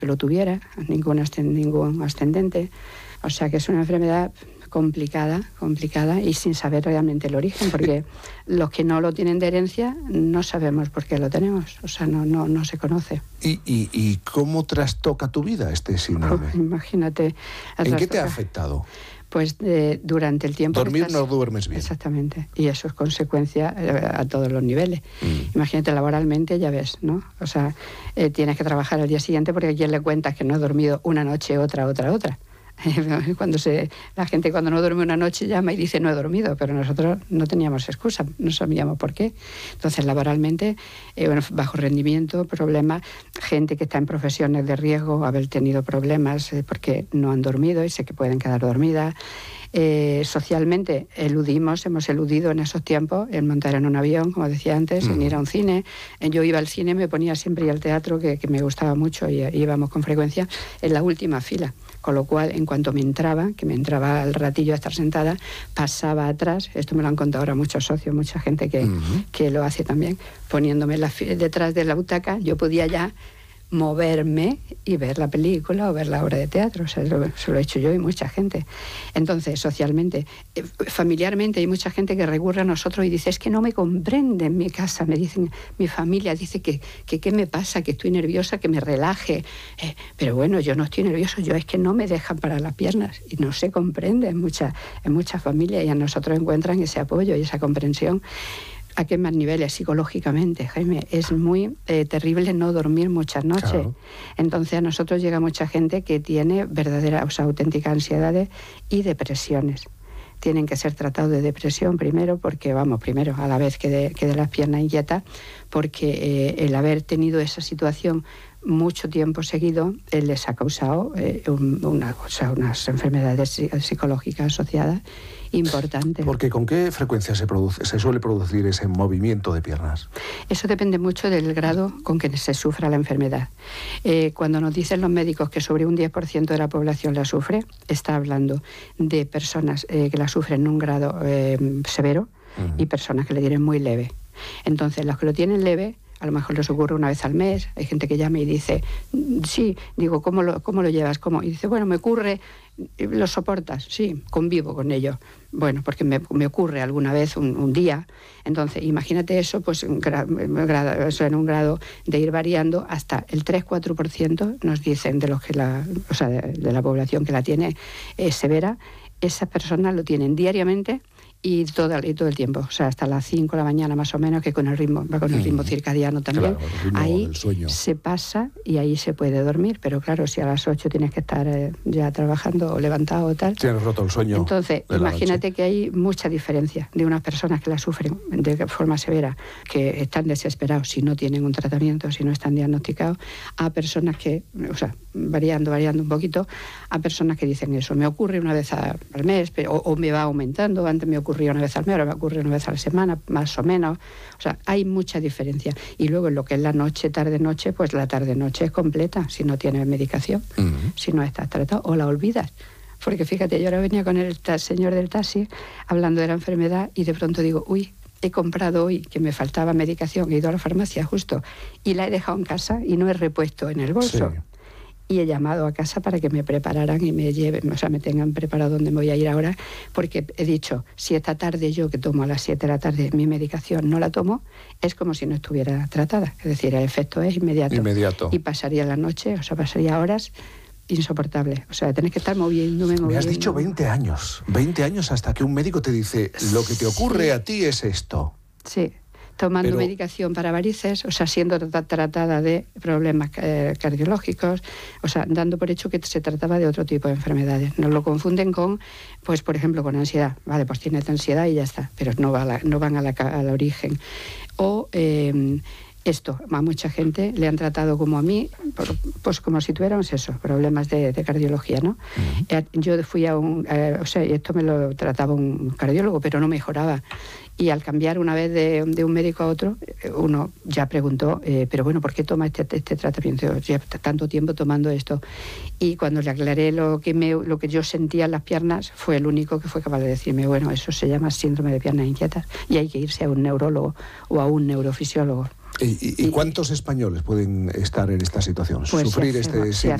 que lo tuviera, ningún ascendente. O sea que es una enfermedad complicada y sin saber realmente el origen, porque los que no lo tienen de herencia no sabemos por qué lo tenemos, o sea, no se conoce. ¿Y cómo trastoca tu vida este síndrome? Imagínate. ¿En qué te ha afectado? Pues durante el tiempo... Dormir no duermes bien. Exactamente, y eso es consecuencia a todos los niveles. Imagínate, laboralmente, ya ves, ¿no? O sea, tienes que trabajar al día siguiente porque a quien le cuentas que no has dormido una noche, otra. La gente cuando no duerme una noche llama y dice no he dormido, pero nosotros no teníamos excusa, no sabíamos por qué. Entonces, laboralmente, bajo rendimiento, problemas, gente que está en profesiones de riesgo, haber tenido problemas porque no han dormido y sé que pueden quedar dormidas. Socialmente hemos eludido en esos tiempos el montar en un avión, como decía antes, en ir a un cine. Yo iba al cine, me ponía siempre, y al teatro, que me gustaba mucho, y íbamos con frecuencia, en la última fila. Con lo cual, en cuanto me entraba al ratillo a estar sentada, pasaba atrás, esto me lo han contado ahora muchos socios, mucha gente que lo hace también, poniéndome detrás de la butaca, yo podía ya moverme y ver la película o ver la obra de teatro. O sea, eso lo he hecho yo y mucha gente. Entonces, socialmente, familiarmente, hay mucha gente que recurre a nosotros y dice, es que no me comprende en mi casa, me dicen, mi familia dice que qué me pasa, que estoy nerviosa, que me relaje. Pero bueno, yo no estoy nervioso, yo es que no me dejan parar las piernas, y no se comprende en muchas familias, y a nosotros encuentran ese apoyo y esa comprensión. ¿A qué más niveles? Psicológicamente, Jaime, es muy terrible no dormir muchas noches. Claro. Entonces a nosotros llega mucha gente que tiene auténticas ansiedades y depresiones. Tienen que ser tratados de depresión primero, a la vez que de las piernas inquietas, porque el haber tenido esa situación mucho tiempo seguido les ha causado unas enfermedades psicológicas asociadas importantes. Porque ¿con qué frecuencia se suele producir ese movimiento de piernas? Eso depende mucho del grado con que se sufra la enfermedad. Cuando nos dicen los médicos que sobre un 10% de la población la sufre, está hablando de personas que la sufren en un grado severo y personas que le tienen muy leve. Entonces, los que lo tienen leve, a lo mejor les ocurre una vez al mes. Hay gente que llama y dice, sí, digo, ¿cómo lo llevas? ¿Cómo? Y dice, bueno, me ocurre, ¿lo soportas? Sí, convivo con ello. Bueno, porque me ocurre alguna vez un día. Entonces, imagínate eso, pues en un grado de ir variando hasta el 3-4% nos dicen de los que de la población que la tiene severa, esas personas lo tienen diariamente y todo el tiempo, o sea, hasta las 5 de la mañana más o menos, que va con el ritmo circadiano también. Claro, el ritmo ahí del sueño. Se pasa y ahí se puede dormir, pero claro, si a las 8 tienes que estar ya trabajando o levantado o tal. Tienes roto el sueño. Entonces, imagínate que hay mucha diferencia de unas personas que la sufren de forma severa, que están desesperados si no tienen un tratamiento, si no están diagnosticados, a personas que, variando un poquito, a personas que dicen eso, me ocurre una vez al mes, o me va aumentando, antes me ocurría una vez al mes, ahora me ocurre una vez a la semana, más o menos. O sea, hay mucha diferencia. Y luego en lo que es la noche, tarde-noche, pues la tarde-noche es completa, si no tienes medicación, si no estás tratado, o la olvidas. Porque fíjate, yo ahora venía con el señor del taxi, hablando de la enfermedad, y de pronto digo, he comprado hoy que me faltaba medicación, he ido a la farmacia justo, y la he dejado en casa y no he repuesto en el bolso. Sí. Y he llamado a casa para que me prepararan y me lleven, o sea, me tengan preparado donde me voy a ir ahora, porque he dicho, si esta tarde yo, que tomo a las 7 de la tarde mi medicación, no la tomo, es como si no estuviera tratada. Es decir, el efecto es inmediato. Y pasaría la noche, o sea, pasaría horas insoportables. O sea, tenés que estar moviéndome. Me has dicho 20 años. 20 años hasta que un médico te dice, lo que te ocurre a ti es esto. Sí. Tomando medicación para varices, o sea, siendo tratada de problemas cardiológicos, o sea, dando por hecho que se trataba de otro tipo de enfermedades. Nos lo confunden con, pues, por ejemplo, con ansiedad. Vale, pues tienes ansiedad y ya está, pero no van al origen. O esto, a mucha gente le han tratado como a mí, pues como si tuviéramos problemas de cardiología, ¿no? Yo fui a esto me lo trataba un cardiólogo, pero no mejoraba. Y al cambiar una vez de un médico a otro, uno ya preguntó, pero bueno, ¿por qué toma este tratamiento? Llevo tanto tiempo tomando esto. Y cuando le aclaré lo que yo sentía en las piernas, fue el único que fue capaz de decirme, bueno, eso se llama síndrome de piernas inquietas y hay que irse a un neurólogo o a un neurofisiólogo. ¿Y cuántos españoles pueden estar en esta situación? Pues sufrir si este hacemos, síndrome?